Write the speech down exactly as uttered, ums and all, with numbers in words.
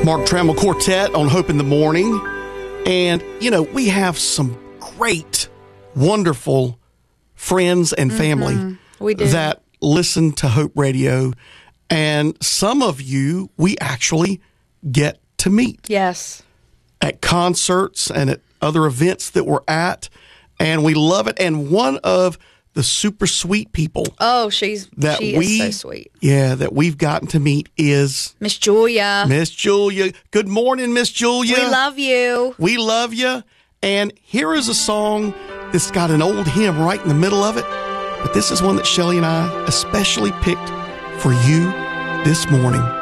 Mark Trammell Quartet on Hope in the Morning. And, you know, we have some great, wonderful friends and family mm-hmm. we do. that listen to Hope Radio. And some of you we actually get to meet. Yes. At concerts and at other events that we're at. And we love it. And one of the super sweet people. Oh, she's that she we, is so sweet. Yeah, that we've gotten to meet is Miss Julia. Miss Julia. Good morning, Miss Julia. We love you. We love you. And here is a song that's got an old hymn right in the middle of it. But this is one that Shelley and I especially picked for you this morning.